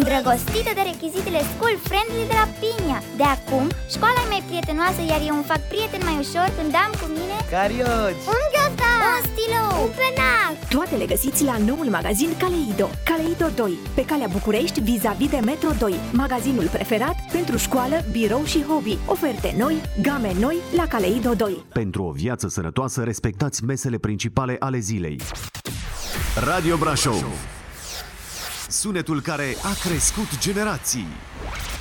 îndrăgostită de rechizitele school friendly de la Pinia. De acum, școala e mai prietenoasă, iar eu îmi fac prieten mai ușor când am cu mine carioci, un ghiozdan, un stilou, un penac. Toate le găsiți la noul magazin Kaleido. Kaleido 2, pe calea București, vis-a-vis de Metro 2. Magazinul preferat pentru școală, birou și hobby. Oferte noi, game noi la Kaleido 2. Pentru o viață sănătoasă, respectați mesele principale ale zilei. Radio Brașov, sunetul care a crescut generații.